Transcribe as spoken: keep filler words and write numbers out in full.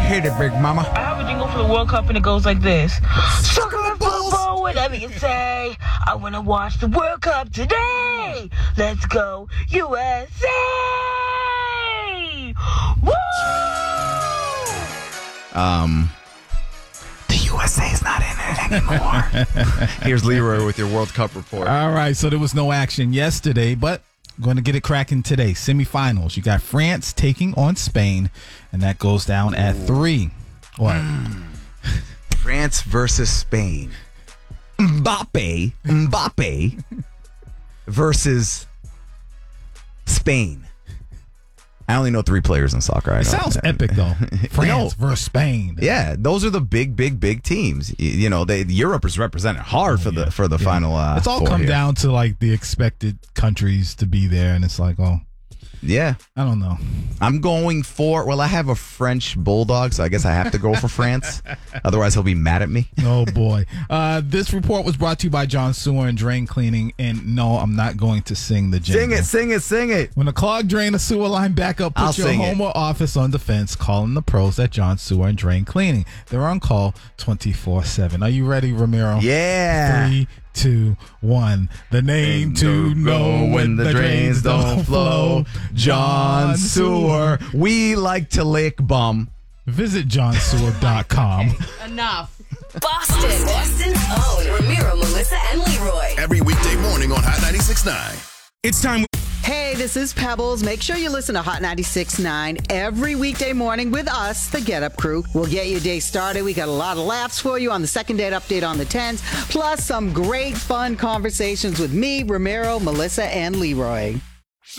Hit it, Big Mama. I have a jingle for the World Cup, and it goes like this. Soccer football, whatever you say. I want to watch the World Cup today. Let's go, U S A! Woo! Um, the U S A is not in it anymore. Here's Leroy with your World Cup report. All right, so there was no action yesterday, but going to get it cracking today. Semifinals. You got France taking on Spain, and that goes down at three. What? Mm. France versus Spain. Mbappe, Mbappe versus Spain. I only know three players in soccer. I It know. sounds epic, though. France No. versus Spain. Yeah, those are the big, big, big teams. You, you know, they Europe is represented hard for Yeah. the for the Yeah. final. Uh, It's all four come here. down to like the expected countries to be there, and it's like, oh, Yeah, I don't know. I'm going for. Well, I have a French bulldog, so I guess I have to go for France. Otherwise, he'll be mad at me. Oh boy. Uh, this report was brought to you by John Sewer and Drain Cleaning. And no, I'm not going to sing the jingle. Sing it, sing it, sing it. When a clogged drain or sewer line back up, put I'll your sing home it. or office on defense, calling the pros at John Sewer and Drain Cleaning. They're on call twenty-four seven. Are you ready, Ramiro? Yeah. Three, two, one. The name to know when the drains don't flow. John Sewer. We like to lick bum. Visit john sewer dot com. Enough. Boston. Boston's own Ramiro, Melissa, and Leroy. Every weekday morning on Hot ninety-six point nine. It's time. Hey, this is Pebbles. Make sure you listen to Hot ninety-six point nine every weekday morning with us, the Get Up Crew. We'll get your day started. We got a lot of laughs for you on the second date update on the tens, plus some great fun conversations with me, Ramiro, Melissa, and Leroy.